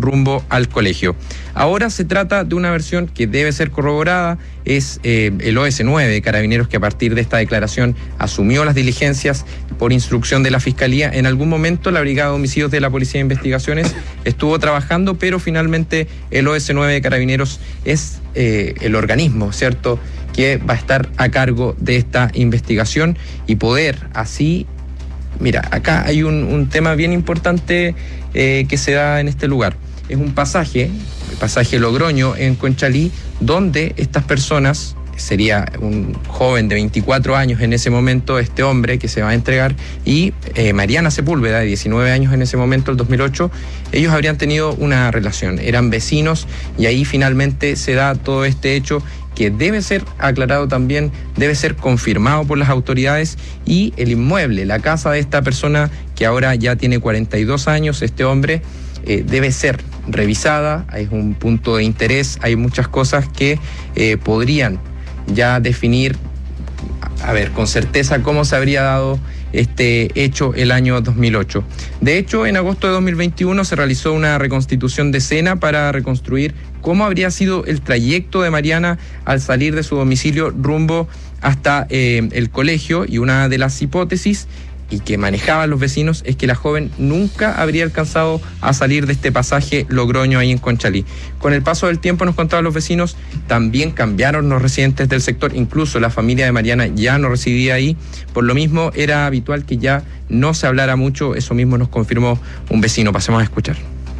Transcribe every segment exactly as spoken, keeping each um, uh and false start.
rumbo al colegio. Ahora se trata de una versión que debe ser corroborada, es eh, el O S nueve de Carabineros, que a partir de esta declaración asumió las diligencias por instrucción de la Fiscalía. En algún momento la Brigada de Homicidios de la Policía de Investigaciones estuvo trabajando, pero finalmente el O S nueve de Carabineros es eh, el organismo, ¿cierto?, que va a estar a cargo de esta investigación y poder así... Mira, acá hay un, un tema bien importante eh, que se da en este lugar. Es un pasaje, el pasaje Logroño en Conchalí, donde estas personas, sería un joven de veinticuatro años en ese momento, este hombre que se va a entregar, y eh, Mariana Sepúlveda, de diecinueve años en ese momento, el dos mil ocho, ellos habrían tenido una relación, eran vecinos, y ahí finalmente se da todo este hecho que debe ser aclarado también, debe ser confirmado por las autoridades, y el inmueble, la casa de esta persona que ahora ya tiene cuarenta y dos años, este hombre, eh, debe ser revisada. Es un punto de interés, hay muchas cosas que eh, podrían ya definir, a ver, con certeza cómo se habría dado este hecho el año dos mil ocho. De hecho, en agosto de dos mil veintiuno se realizó una reconstitución de escena para reconstruir cómo habría sido el trayecto de Mariana al salir de su domicilio rumbo hasta eh, el colegio, y una de las hipótesis y que manejaban los vecinos es que la joven nunca habría alcanzado a salir de este pasaje Logroño ahí en Conchalí. Con el paso del tiempo, nos contaban los vecinos, también cambiaron los residentes del sector, incluso la familia de Mariana ya no residía ahí. Por lo mismo era habitual que ya no se hablara mucho, eso mismo nos confirmó un vecino. Pasemos a escuchar.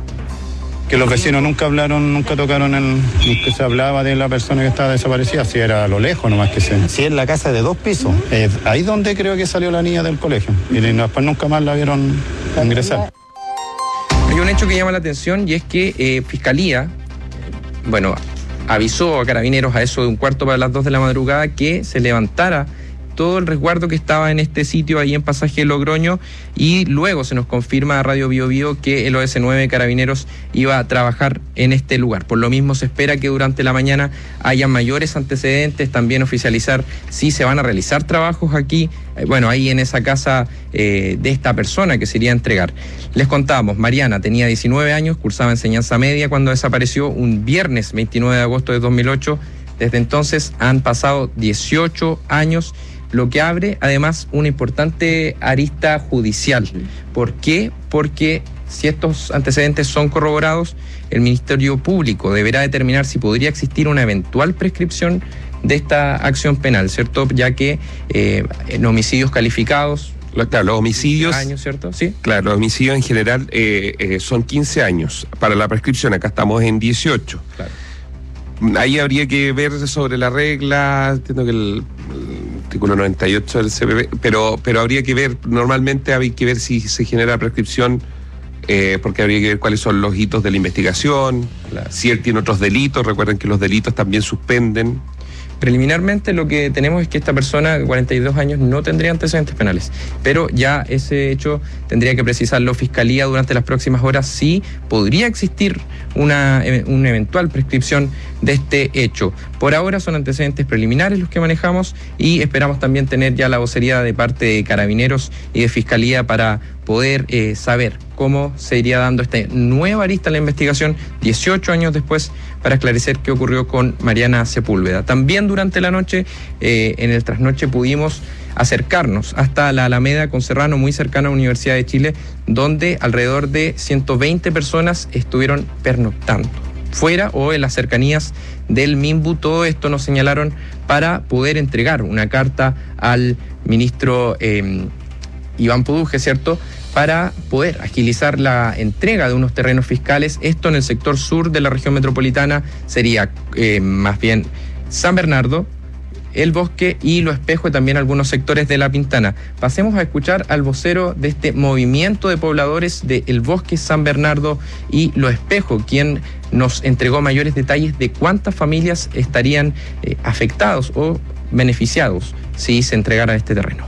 Que los vecinos nunca hablaron, nunca tocaron el... Nunca se hablaba de la persona que estaba desaparecida, si era a lo lejos nomás que se... Si es la casa de dos pisos. Eh, ahí donde creo que salió la niña del colegio, y después nunca más la vieron ingresar. Hay un hecho que llama la atención, y es que eh, Fiscalía, bueno, avisó a Carabineros a eso de un cuarto para las dos de la madrugada que se levantara todo el resguardo que estaba en este sitio ahí en pasaje Logroño, y luego se nos confirma a Radio Bio Bio que el O S nueve de Carabineros iba a trabajar en este lugar. Por lo mismo se espera que durante la mañana haya mayores antecedentes, también oficializar si se van a realizar trabajos aquí, eh, bueno, ahí en esa casa eh, de esta persona que se iría a entregar. Les contábamos, Mariana tenía diecinueve años, cursaba enseñanza media cuando desapareció un viernes veintinueve de agosto de dos mil ocho. Desde entonces han pasado dieciocho años, lo que abre además una importante arista judicial. ¿Por qué? Porque si estos antecedentes son corroborados, el Ministerio Público deberá determinar si podría existir una eventual prescripción de esta acción penal, ¿cierto? Ya que eh, en homicidios calificados... Claro, los homicidios... años, ¿cierto? Sí. Claro, los homicidios en general eh, eh, son quince años. Para la prescripción acá estamos en dieciocho. Claro. Ahí habría que ver sobre la regla, entiendo que el, el artículo noventa y ocho del C P P, pero, pero habría que ver, normalmente hay que ver si se genera prescripción, eh, porque habría que ver cuáles son los hitos de la investigación, claro, si él tiene otros delitos. Recuerden que los delitos también suspenden. Preliminarmente lo que tenemos es que esta persona de cuarenta y dos años no tendría antecedentes penales, pero ya ese hecho tendría que precisarlo Fiscalía durante las próximas horas si podría existir una, una eventual prescripción de este hecho. Por ahora son antecedentes preliminares los que manejamos, y esperamos también tener ya la vocería de parte de Carabineros y de Fiscalía para poder eh, saber cómo se iría dando esta nueva arista a la investigación dieciocho años después, para esclarecer qué ocurrió con Mariana Sepúlveda. También durante la noche, eh, en el trasnoche, pudimos acercarnos hasta la Alameda con Serrano, muy cercana a la Universidad de Chile, donde alrededor de ciento veinte personas estuvieron pernoctando fuera o en las cercanías del Minbu. Todo esto nos señalaron para poder entregar una carta al ministro eh, Iván Puduje, ¿cierto?, para poder agilizar la entrega de unos terrenos fiscales. Esto en el sector sur de la región metropolitana sería eh, más bien San Bernardo, El Bosque y Lo Espejo, y también algunos sectores de La Pintana. Pasemos a escuchar al vocero de este movimiento de pobladores de El Bosque, San Bernardo y Lo Espejo, quien nos entregó mayores detalles de cuántas familias estarían eh, afectados o beneficiados si se entregara este terreno.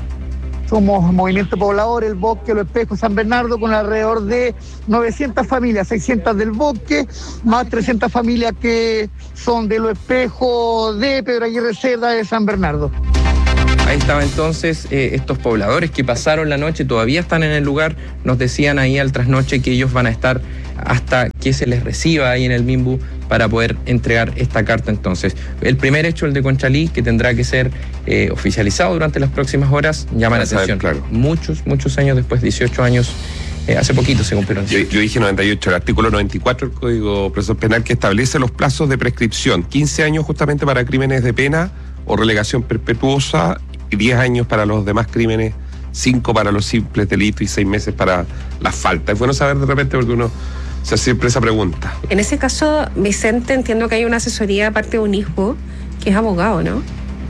Somos Movimiento Poblador, El Bosque, Lo Espejo, San Bernardo, con alrededor de novecientas familias, seiscientas del Bosque, más trescientas familias que son de Lo Espejo, de Pedro Aguirre Cerda, de San Bernardo. Ahí estaba entonces eh, estos pobladores que pasaron la noche, todavía están en el lugar, nos decían ahí al trasnoche que ellos van a estar hasta que se les reciba ahí en el Minbu para poder entregar esta carta. Entonces, el primer hecho, el de Conchalí, que tendrá que ser eh, oficializado durante las próximas horas, llama la atención. Claro. Muchos, muchos años después, dieciocho años, eh, hace poquito se cumplieron. Yo, yo dije noventa y ocho, el artículo noventa y cuatro del Código Procesal Penal, que establece los plazos de prescripción, quince años justamente para crímenes de pena o relegación perpetuosa, y diez años para los demás crímenes, cinco para los simples delitos y seis meses para las faltas. Es bueno saber de repente porque uno se hace siempre esa pregunta. En ese caso, Vicente, entiendo que hay una asesoría aparte de un hijo que es abogado, ¿no?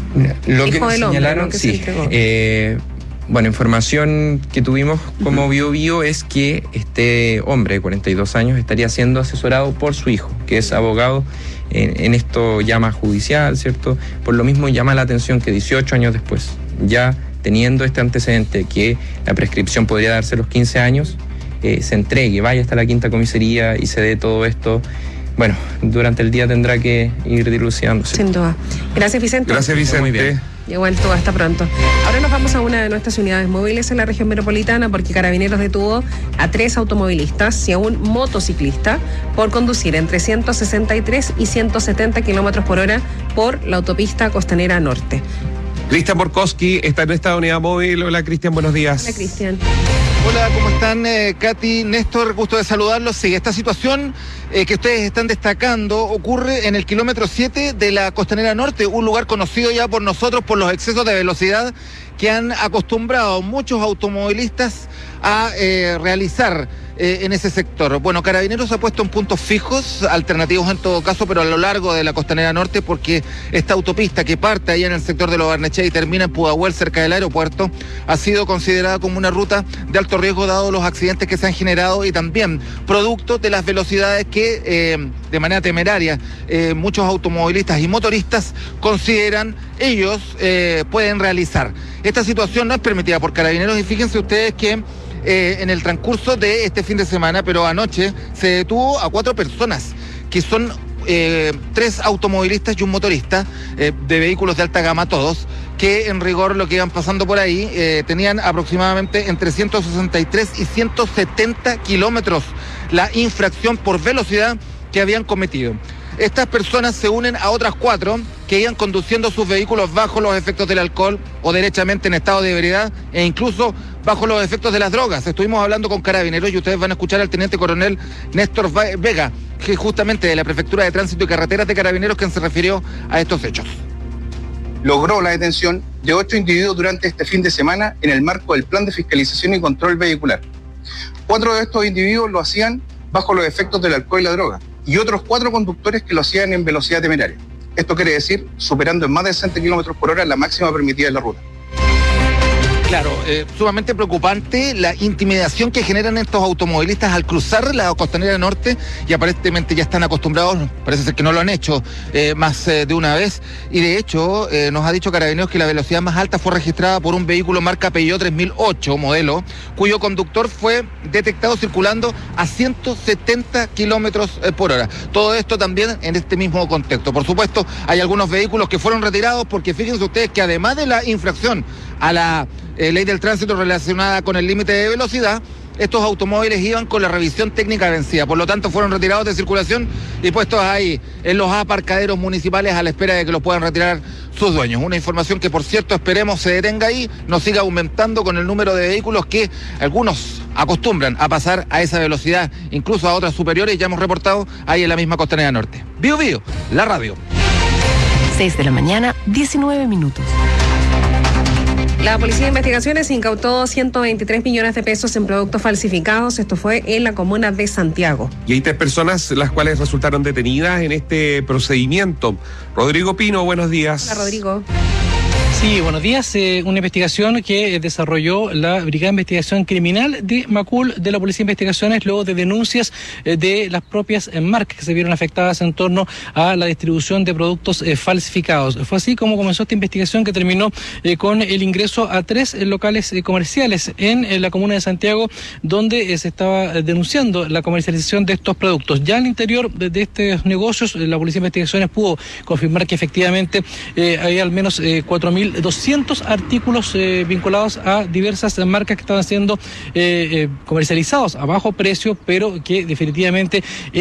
Lo hijo que nos señalaron, hombre, ¿no? que sí. Eh, bueno, información que tuvimos como Bio Bio es que este hombre de cuarenta y dos años estaría siendo asesorado por su hijo, que es abogado en, en esto llama judicial, ¿cierto? Por lo mismo llama la atención que dieciocho años después, ya teniendo este antecedente que la prescripción podría darse a los quince años, eh, se entregue, vaya hasta la quinta comisaría y se dé todo esto. Bueno, durante el día tendrá que ir dilucidándose. Sin duda. Gracias, Vicente. Gracias, Vicente. Muy bien. Igual todo, hasta pronto. Ahora nos vamos a una de nuestras unidades móviles en la región metropolitana porque Carabineros detuvo a tres automovilistas y a un motociclista por conducir entre ciento sesenta y tres y ciento setenta kilómetros por hora por la autopista Costanera Norte. Cristian Borkowski está en esta unidad móvil. Hola, Cristian, buenos días. Hola, Cristian. Hola, ¿cómo están? Eh, Katy, Néstor, gusto de saludarlos. Sí, esta situación eh, que ustedes están destacando ocurre en el kilómetro siete de la Costanera Norte, un lugar conocido ya por nosotros por los excesos de velocidad que han acostumbrado muchos automovilistas a eh, realizar eh, en ese sector. Bueno, Carabineros ha puesto en puntos fijos, alternativos en todo caso, pero a lo largo de la Costanera Norte, porque esta autopista que parte ahí en el sector de Lo Barnechea y termina en Pudahuel, cerca del aeropuerto, ha sido considerada como una ruta de alto riesgo dado los accidentes que se han generado y también producto de las velocidades que eh, de manera temeraria eh, muchos automovilistas y motoristas consideran ellos eh, pueden realizar. Esta situación no es permitida por Carabineros y fíjense ustedes que eh, en el transcurso de este fin de semana, pero anoche, se detuvo a cuatro personas que son eh, tres automovilistas y un motorista eh, de vehículos de alta gama todos, que en rigor lo que iban pasando por ahí eh, tenían aproximadamente entre ciento sesenta y tres y ciento setenta kilómetros la infracción por velocidad que habían cometido. Estas personas se unen a otras cuatro que iban conduciendo sus vehículos bajo los efectos del alcohol o derechamente en estado de ebriedad e incluso bajo los efectos de las drogas. Estuvimos hablando con Carabineros y ustedes van a escuchar al teniente coronel Néstor Vega, que justamente de la Prefectura de Tránsito y Carreteras de Carabineros, quien se refirió a estos hechos. Logró la detención de ocho individuos durante este fin de semana en el marco del Plan de Fiscalización y Control Vehicular. Cuatro de estos individuos lo hacían bajo los efectos del alcohol y la droga, y otros cuatro conductores que lo hacían en velocidad temeraria. Esto quiere decir superando en más de sesenta kilómetros por hora la máxima permitida de la ruta. Claro, eh, sumamente preocupante la intimidación que generan estos automovilistas al cruzar la Costanera Norte y aparentemente ya están acostumbrados, parece ser que no lo han hecho eh, más eh, de una vez y de hecho eh, nos ha dicho Carabineros que la velocidad más alta fue registrada por un vehículo marca Peugeot tres mil ocho modelo, cuyo conductor fue detectado circulando a ciento setenta kilómetros eh, por hora. Todo esto también en este mismo contexto. Por supuesto, hay algunos vehículos que fueron retirados porque fíjense ustedes que además de la infracción a la Eh, ley del tránsito relacionada con el límite de velocidad, estos automóviles iban con la revisión técnica vencida, por lo tanto fueron retirados de circulación y puestos ahí en los aparcaderos municipales a la espera de que los puedan retirar sus dueños. Una información que, por cierto, esperemos se detenga ahí, no siga aumentando con el número de vehículos que algunos acostumbran a pasar a esa velocidad, incluso a otras superiores, ya hemos reportado ahí en la misma Costanera Norte. Bio Bio, la radio. seis de la mañana, diecinueve minutos. La Policía de Investigaciones incautó ciento veintitrés millones de pesos en productos falsificados. Esto fue en la comuna de Santiago. Y hay tres personas las cuales resultaron detenidas en este procedimiento. Rodrigo Pino, buenos días. Hola, Rodrigo. Sí, buenos días. Eh, una investigación que desarrolló la Brigada de Investigación Criminal de Macul de la Policía de Investigaciones luego de denuncias eh, de las propias eh, marcas que se vieron afectadas en torno a la distribución de productos eh, falsificados. Fue así como comenzó esta investigación que terminó eh, con el ingreso a tres eh, locales eh, comerciales en, en la comuna de Santiago donde eh, se estaba eh, denunciando la comercialización de estos productos. Ya al interior de, de estos negocios, eh, la Policía de Investigaciones pudo confirmar que efectivamente eh, hay al menos eh, cuatro mil mil doscientos artículos eh, vinculados a diversas marcas que estaban siendo eh, eh, comercializados a bajo precio, pero que definitivamente